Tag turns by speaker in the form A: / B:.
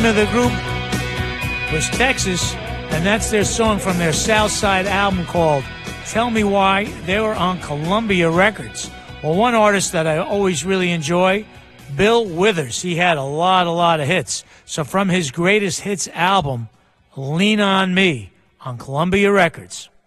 A: of the group was Texas, and that's their song from their South Side album called Tell Me Why. They were on Columbia Records. Well, one artist that I always really enjoy, Bill Withers. He had a lot of hits. So from his greatest hits album, Lean on Me on Columbia Records.